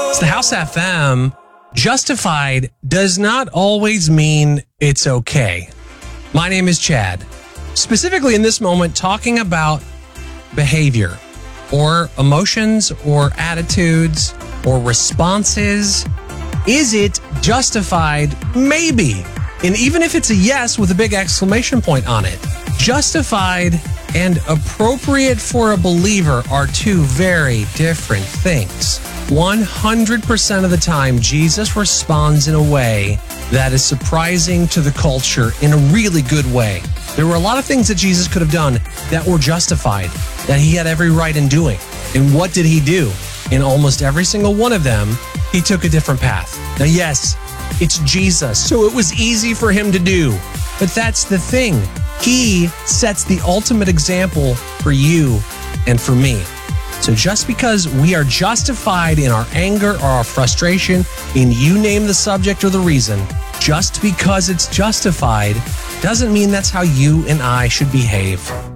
It's the House FM. Justified does not always mean it's okay. My name is Chad. Specifically in this moment, talking about behavior or emotions or attitudes or responses. Is it justified? Maybe. And even if it's a yes with a big exclamation point on it, justified and appropriate for a believer are two very different things. 100% of the time, Jesus responds in a way that is surprising to the culture in a really good way. There were a lot of things that Jesus could have done that were justified, that he had every right in doing. And what did he do? In almost every single one of them, he took a different path. Now, yes, it's Jesus, so it was easy for him to do. But that's the thing. He sets the ultimate example for you and for me. So just because we are justified in our anger or our frustration, in you name the subject or the reason, just because it's justified doesn't mean that's how you and I should behave.